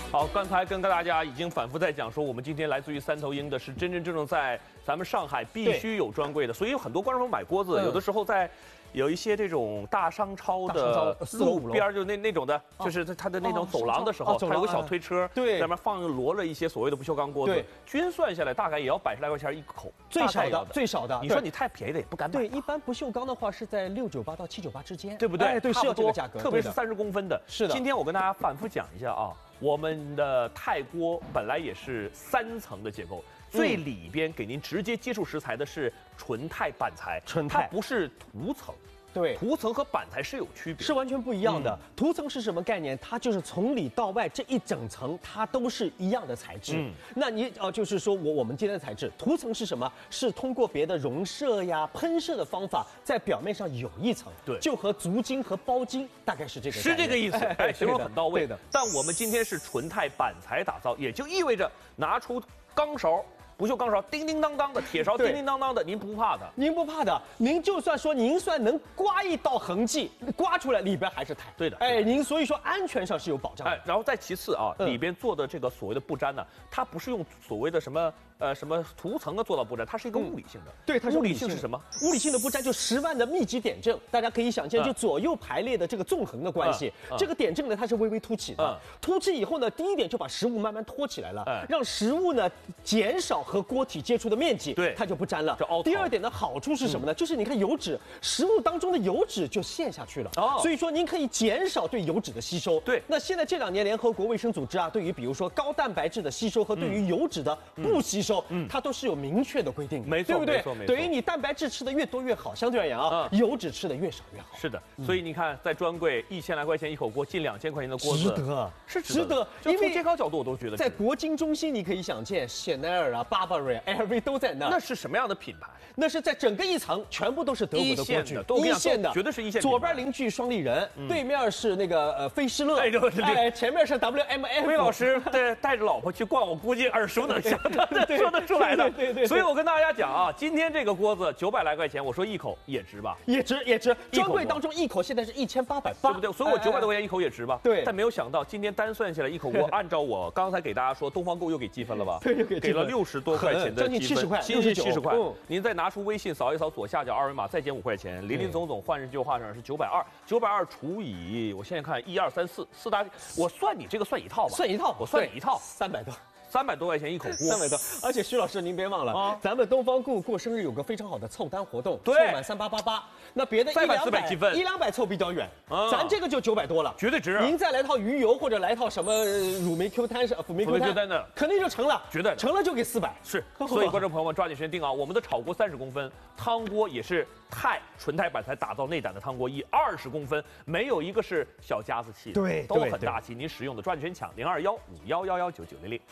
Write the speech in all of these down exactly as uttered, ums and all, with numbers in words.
好，刚才跟大家已经反复在讲说，我们今天来自于三头鹰的是真真正正在咱们上海必须有专柜的，所以有很多观众朋友买锅子，嗯、有的时候在。有一些这种大商超的路边就那那种的，就是它的那种走廊的时候，它有个小推车， 对， 上面放摞了一些所谓的不锈钢锅子，均算下来大概也要百十来块钱一口， 最少的最少的。 你说你太便宜的也不敢买。 对，一般不锈钢的话是在六九八到七九八之间， 对不对？ 哎，对，是要这个价格， 特别是三十公分的。 是的。 今天我跟大家反复讲一下啊，我们的钛锅本来也是三层的结构。最里边给您直接接触食材的是纯钛板材， 纯钛它不是涂层。 对， 涂层和板材是有区别， 是完全不一样的。嗯、涂层是什么概念？它就是从里到外这一整层，它都是一样的材质。嗯，那你哦、呃，就是说我我们今天的材质，涂层是什么？是通过别的溶射呀、喷射的方法，在表面上有一层。 对， 就和足金和包金大概是这个。 是这个意思，哎，形容很到位的。 但我们今天是纯钛板材打造，也就意味着拿出钢勺。不锈钢勺叮叮当当的，铁勺叮叮当当的，您不怕的？ 您不怕的，您就算说您算能刮一道痕迹，刮出来里边还是钛。 对的， 哎，您所以说安全上是有保障的。 哎，然后再其次啊，里边做的这个所谓的布粘呢，它不是用所谓的什么呃什么涂层的做到布粘，它是一个物理性的。 对，它是物理性是什么？ 物理性的布粘就十万的密集点阵，大家可以想见，就左右排列的这个纵横的关系。这个点阵呢，它是微微凸起的，凸起以后呢，第一点就把食物慢慢托起来了，让食物呢减少和锅体接触的面积， 对， 它就不粘了。 这第二点的好处是什么呢？就是你看油脂，食物当中的油脂就陷下去了，哦，所以说您可以减少对油脂的吸收。 对， 那现在这两年联合国卫生组织啊，对于比如说高蛋白质的吸收和对于油脂的不吸收，嗯，它都是有明确的规定的， 没错， 对不对？ 没错，没错。 等于你蛋白质吃的越多越好，相对而言啊，油脂吃的越少越好。 是的，所以你看，在专柜一千来块钱一口锅，近两千块钱的锅子， 值得， 是值得。 因为从健康角度，我都觉得在国金中心你可以想见，香奈儿啊、Burberry、L V 都在那。 那是什么样的品牌？ 那是在整个一层全部都是德国的锅具， 一线的， 绝对是一线。 左边邻居双立人，对面是那个呃菲施勒，哎对对对，前面是 W M F。 魏老师对带着老婆去逛，我估计耳熟能详的，说得出来的。 对对。 所以我跟大家讲啊，今天这个锅子九百来块钱，我说一口也值吧？ 也值也值。专柜当中一口现在是一千八百八， 对不对？所以我九百多块钱一口也值吧？ 对。 但没有想到今天单算下来一口锅，按照我刚才给大家说，东方购又给积分了吧？ 对，又给给了六十多块钱的积分， 将近七十块， 接近七十块。您再拿出微信扫一扫左下角二维码，再减五块钱，林林总总换成就换成是九百二，九百二除以我现在看一二三四四大，我算你这个算一套吧？ 算一套， 我算你一套， 三百多。 三百多块钱一口锅， 三百多，而且徐老师您别忘了，啊、咱们东方顾过生日有个非常好的凑单活动， 对， 凑满三八八八，那别的一两百积分， 一两百凑比较远，啊、咱这个就九百多了， 绝对值。 您再来套鱼油或者来套什么乳梅 Q 摊是辅酶 Q 摊的，肯定就成了， 绝对成了就给四百。 是，所以观众朋友们抓紧时间定啊，我们的炒锅三十公分，汤锅也是钛纯钛板材打造内胆的汤锅，以二十公分，没有一个是小家子气， 对， 都很大气。您使用的抓紧时间抢零二幺五幺幺幺九九零零。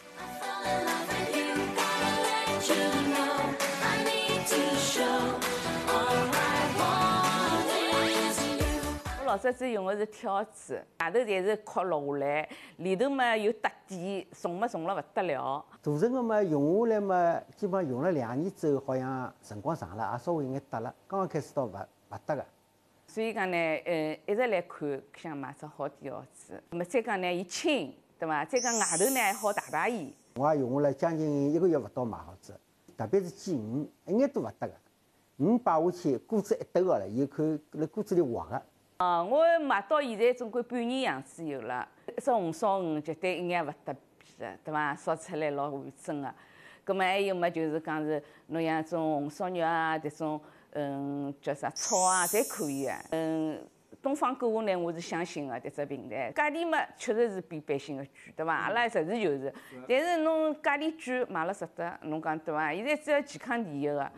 我老早子用的是挑子，外头侪是壳落下来，里头嘛有搭底，重嘛重了不得了。 大成个嘛用下来嘛，基本上用了两年之后，好像辰光长了，也稍微有眼搭了。刚刚开始倒勿勿搭个。 所以讲呢，呃，一直来看，想买只好点舀子。那么再讲呢，伊轻，对伐？再讲外头呢还好汏汏伊。 我也用下来将近一个月勿到买好子，特别是煎鱼，一眼都勿搭个。鱼摆下去，锅子一抖个了，伊看辣锅子里滑个。 啊，我买到现在总归半年样子有了。一只红烧鱼绝对一眼勿搭边的，对伐？烧出来老完整个。葛末还有么，就是讲是侬像种红烧肉啊，这种嗯叫啥炒啊，侪可以个。嗯，东方购物呢，我是相信个迭只平台。价钿嘛，确实是比百姓个贵，对伐？阿拉实事求是。但是侬价钿贵，买了值得，侬讲对伐？现在只要健康第一个。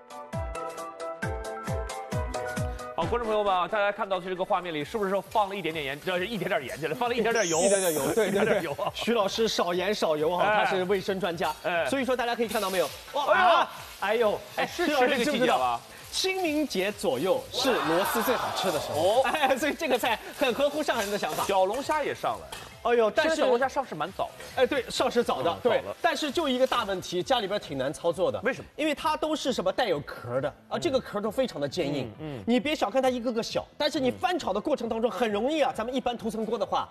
好，观众朋友们啊，大家看到这个画面里，是不是放了一点点盐？这是一点点盐去了，放了一点点油， 一点点油，对， 一点点油啊。 徐老师少盐少油哈，他是卫生专家，哎，所以说大家可以看到没有？哇，哎呦，哎， 是吃这个季节吧？ 清明节左右是螺丝最好吃的时候，哎，所以这个菜很合乎上海人的想法。 小龙虾也上来。 哎呦，但是小龙虾上市蛮早的， 哎，对，上市早的，对，但是就一个大问题，家里边挺难操作的。 为什么？ 因为它都是什么带有壳的啊，这个壳都非常的坚硬。嗯，你别小看它一个个小，但是你翻炒的过程当中很容易啊，咱们一般涂层锅的话。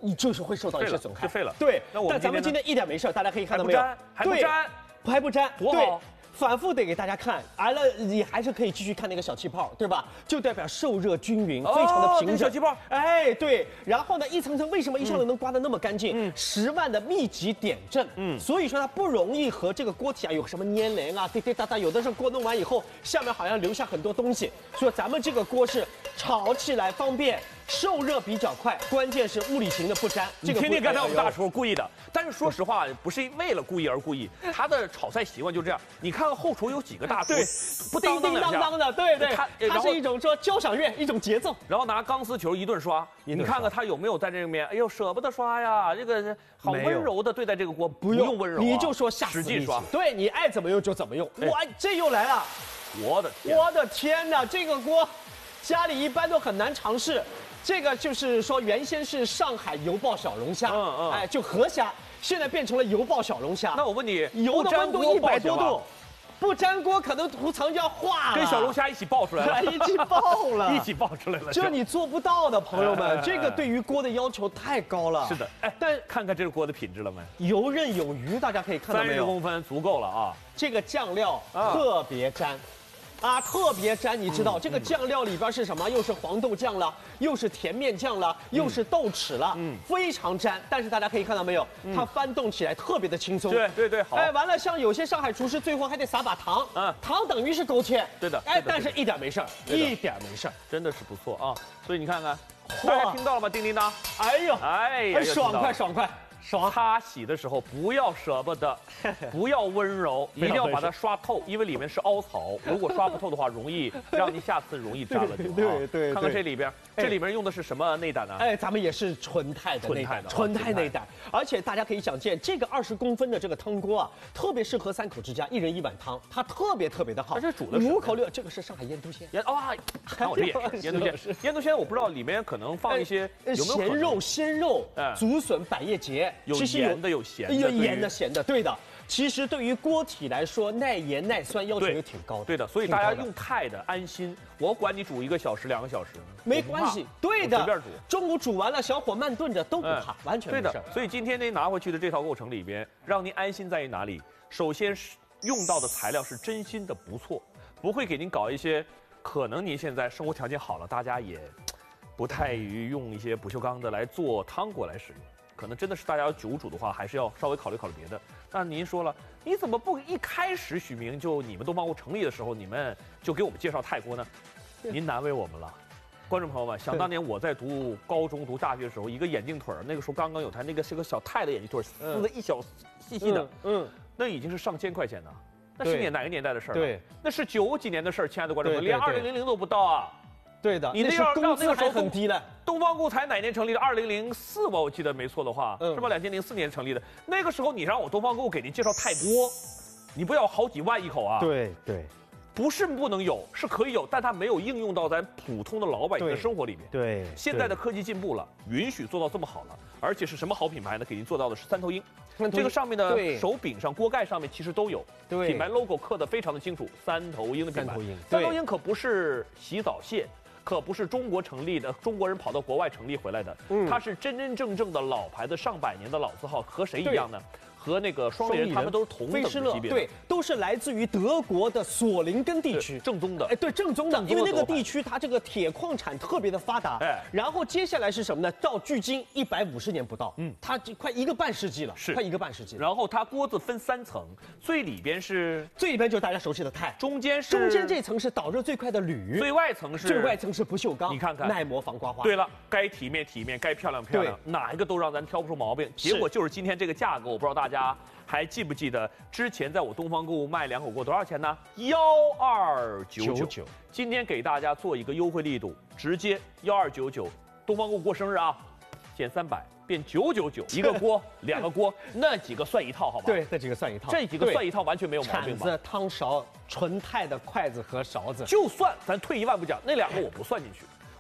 你就是会受到一些损害， 就废了。 对， 那我们但咱们今天一点没事，大家可以看到没有？ 还不粘， 还不粘， 多好。 反复得给大家看，完了你还是可以继续看那个小气泡，对吧？就代表受热均匀，非常的平整。 小气泡， 哎，对。然后呢，一层层为什么一上来能刮得那么干净？嗯，十万的密集点阵，嗯，所以说它不容易和这个锅体啊有什么粘连啊、滴滴答答。有的时候锅弄完以后，下面好像留下很多东西。所以咱们这个锅是炒起来方便。受热比较快，关键是物理型的不粘。这个天天刚才我们大厨故意的，但是说实话，不是为了故意而故意，他的炒菜习惯就这样。你看看后厨有几个大厨， 不叮叮当当的，对对，它它是一种说交响乐，一种节奏。 然后拿钢丝球一顿刷，你看看他有没有在这面，哎呦舍不得刷呀，这个好温柔的对待这个锅，不用温柔， 你就说下使劲刷， 对你爱怎么用就怎么用。哇，这又来了， 我的天， 我的天哪，这个锅家里一般都很难尝试。这个就是说，原先是上海油爆小龙虾，嗯嗯，哎，就河虾，现在变成了油爆小龙虾。 那我问你， 油的温度一百多度，不粘锅可能涂层就要化了， 跟小龙虾一起爆出来了， 一起爆了， 一起爆出来了， 这你做不到的，朋友们，这个对于锅的要求太高了。 是的，哎，但看看这个锅的品质了没？ 游刃有余，大家可以看到没有？ 三十公分足够了啊！ 这个酱料特别粘。啊，特别粘，你知道、嗯、这个酱料里边是什么？又是黄豆酱了，又是甜面酱了，又是豆豉了，嗯，非常粘。但是大家可以看到没有，嗯、它翻动起来特别的轻松。 对对对，好。 哎，完了，像有些上海厨师最后还得撒把糖，嗯，糖等于是勾芡。 对的。 哎，但是一点没事儿，一点没事儿， 真的是不错啊。所以你看看，大家听到了吗？叮叮当。 哎呦， 哎呀， 爽快爽快。爽， 擦洗的时候不要舍不得，不要温柔，一定要把它刷透，因为里面是凹槽，如果刷不透的话，容易让你下次容易粘了。 对对对， 看看这里边，这里边用的是什么内胆呢？ 哎，咱们也是纯钛的内胆，纯钛内胆，而且大家可以想见，这个二十公分的这个汤锅啊，特别适合三口之家，一人一碗汤，它特别特别的好。 这煮的五口六，这个是上海腌笃鲜。 腌啊，看我这眼腌笃鲜，腌笃鲜我不知道里面可能放一些有没有咸肉、鲜肉、竹笋、百叶结， 有盐的。有咸的， 有盐的、咸的，对的。其实对于锅体来说，耐盐耐酸要求也挺高的。 对的，所以大家用钛的安心。我管你煮一个小时、两个小时， 没关系。对的， 随便煮。 中午煮完了，小火慢炖着都不怕，完全没事。 对的。所以今天您拿回去的这套构成里边，让您安心在于哪里？首先是用到的材料是真心的不错，不会给您搞一些可能您现在生活条件好了，大家也不太于用一些不锈钢的来做汤锅来使用。可能真的是大家要久煮的话，还是要稍微考虑考虑别的。但您说了，你怎么不一开始许明就你们东方锅成立的时候，你们就给我们介绍钛锅呢？您难为我们了，观众朋友们。想当年我在读高中、读大学的时候，一个眼镜腿儿，那个时候刚刚有台，那个是个小钛的眼镜腿儿，撕的一小细细的，嗯，嗯那已经是上千块钱的，那是年哪个年代的事儿？ 对， 那是九几年的事儿，亲爱的观众朋友，连二零零零都不到啊。 对的， 你那要让那个时候很低了。 东方锅才哪年成立的？二零零四吧，我记得没错的话，嗯、是吧？两千零四年成立的。那个时候你让我东方锅给您介绍钛锅，你不要好几万一口啊？ 对对， 不是不能有，是可以有，但它没有应用到咱普通的老百姓的生活里面。 对， 现在的科技进步了，允许做到这么好了，而且是什么好品牌呢？给您做到的是三头鹰。这个上面的手柄上、锅盖上面其实都有品牌 logo 刻得非常的清楚，三头鹰的品牌。三头鹰，三头鹰可不是洗澡蟹。可不是中国成立的，中国人跑到国外成立回来的，嗯、它是真真正正的老牌子，上百年的老字号，和谁一样呢？和那个双立人他们都是同等级别的， 对，都是来自于德国的索林根地区， 正宗的， 哎，对，正宗的，因为那个地区它这个铁矿产特别的发达，哎，然后接下来是什么呢？到距今一百五十年不到，嗯，它就快一个半世纪了， 是快一个半世纪。 然后它锅子分三层，最里边是最里边就是大家熟悉的钛， 中间是中间这层是导热最快的铝， 最外层是最外层是不锈钢， 你看看耐磨防刮花。 对了，该体面体面，该漂亮漂亮，哪一个都让咱挑不出毛病。结果就是今天这个价格，我不知道大家还记不记得之前在我东方购物卖两口锅多少钱呢？幺二九九。今天给大家做一个优惠力度，直接幺二九九。东方购物过生日啊，减三百变九九九，一个锅两个锅，那几个算一套好吧？ 对，那几个算一套， 这几个算一套完全没有毛病吧？ 铲子、汤勺、纯钛的筷子和勺子， 就算咱退一万步讲，那两个我不算进去。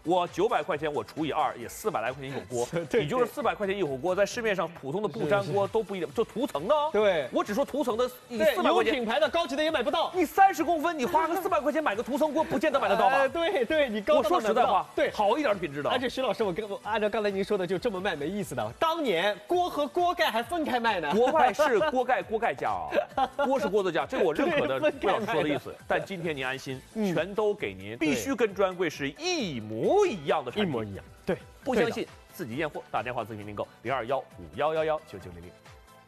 我九百块钱我除以二，也四百来块钱一火锅，也就是四百块钱一火锅，在市面上普通的不粘锅都不一定，就涂层的哦。 对， 我只说涂层的，你对，有四百块钱品牌的高级的也买不到。 你三十公分，你花个四百块钱买个涂层锅，不见得买得到吧？ 呃、对对，你高我说实在话， 对， 好一点品质的。 而且徐老师，我跟我按照刚才您说的，就这么卖没意思的。当年锅和锅盖还分开卖呢。 国外是锅盖锅盖价啊，锅是锅子价，这个我认可的魏老师说的意思。但今天您安心， 嗯、 全都给您，必须跟专柜是一模一样的产品， 一模一样。对， 不相信自己验货，打电话咨询订购零二幺五幺幺幺九九零零。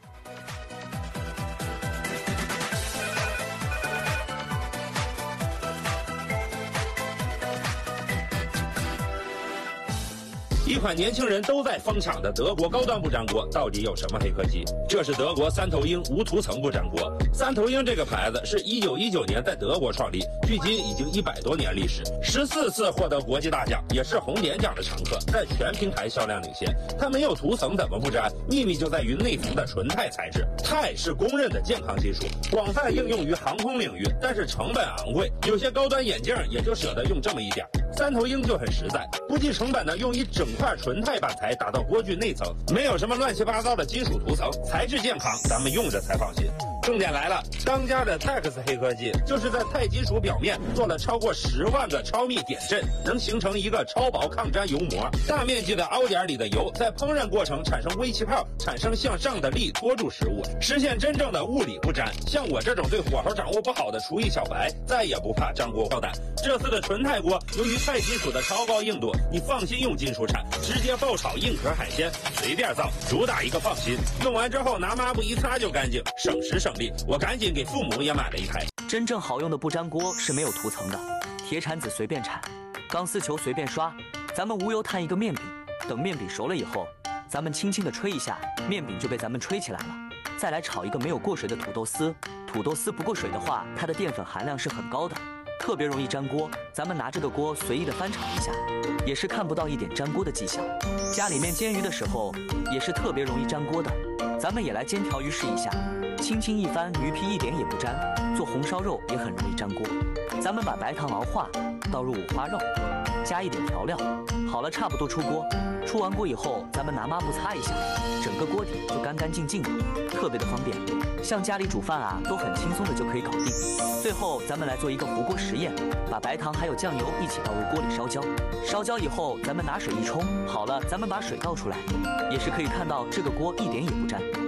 一款年轻人都在疯抢的德国高端不粘锅到底有什么黑科技？这是德国三头鹰无涂层不粘锅。三头鹰这个牌子是一九一九年在德国创立，距今已经一百多年历史，十四次获得国际大奖，也是红点奖的常客，在全平台销量领先。它没有涂层怎么不粘？秘密就在于内层的纯钛材质。钛是公认的健康技术，广泛应用于航空领域，但是成本昂贵，有些高端眼镜也就舍得用这么一点。三头鹰就很实在，不计成本的用一整块纯钛板材打到锅具内层，没有什么乱七八糟的金属涂层，材质健康，咱们用着才放心。重点来了，当家的 Tex 黑科技就是在钛金属表面做了超过十万个超密点阵，能形成一个超薄抗粘油膜。大面积的凹点里的油在烹饪过程产生微气泡，产生向上的力拖住食物，实现真正的物理不粘。像我这种对火候掌握不好的厨艺小白，再也不怕粘锅爆胆。这次的纯钛锅由于钛金属的超高硬度，你放心用金属铲，直接爆炒硬壳海鲜，随便造，主打一个放心。用完之后拿抹布一擦就干净，省时省力。我赶紧给父母也买了一台。 真正好用的不粘锅是没有涂层的，铁铲子随便铲，钢丝球随便刷。咱们无油摊一个面饼，等面饼熟了以后，咱们轻轻的吹一下，面饼就被咱们吹起来了。再来炒一个没有过水的土豆丝，土豆丝不过水的话，它的淀粉含量是很高的，特别容易粘锅。咱们拿这个锅随意的翻炒一下，也是看不到一点粘锅的迹象。家里面煎鱼的时候，也是特别容易粘锅的。咱们也来煎条鱼试一下，轻轻一翻，鱼皮一点也不粘。做红烧肉也很容易粘锅。咱们把白糖熬化，倒入五花肉，加一点调料，好了，差不多出锅。出完锅以后，咱们拿抹布擦一下，整个锅底就干干净净的，特别的方便。像家里煮饭啊，都很轻松的就可以搞定。最后，咱们来做一个糊锅实验，把白糖还有酱油一起倒入锅里烧焦。烧焦以后，咱们拿水一冲，好了，咱们把水倒出来，也是可以看到这个锅一点也不粘。